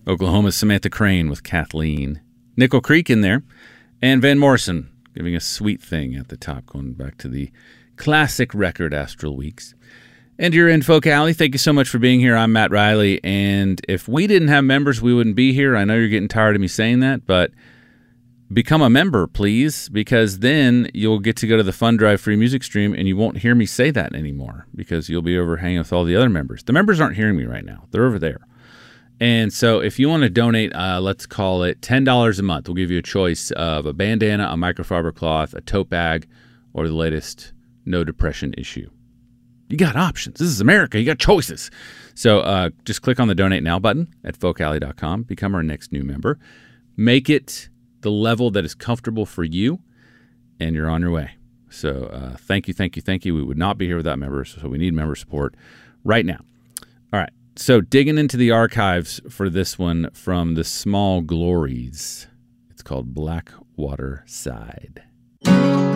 Oklahoma's Samantha Crane with Kathleen. Nickel Creek in there. And Van Morrison giving a Sweet Thing at the top, going back to the classic record Astral Weeks. And you're in Folk Alley. Thank you so much for being here. I'm Matt Riley, and if we didn't have members, we wouldn't be here. I know you're getting tired of me saying that, but become a member, please, because then you'll get to go to the Fun Drive free music stream, and you won't hear me say that anymore because you'll be over hanging with all the other members. The members aren't hearing me right now. They're over there. And so if you want to donate, let's call it $10 a month. We'll give you a choice of a bandana, a microfiber cloth, a tote bag, or the latest No Depression issue. You got options. This is America. You got choices. So just click on the Donate Now button at folkalley.com. Become our next new member. Make it the level that is comfortable for you, and you're on your way. So thank you, thank you, thank you. We would not be here without members, so we need member support right now. All right. So digging into the archives for this one from the Small Glories. It's called Blackwater Side.